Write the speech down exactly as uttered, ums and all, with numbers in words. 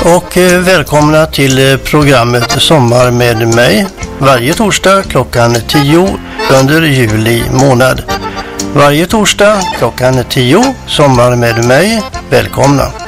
Och välkomna till programmet Sommar med mig varje torsdag klockan tio under juli månad. Varje torsdag klockan tio, Sommar med mig. Välkomna!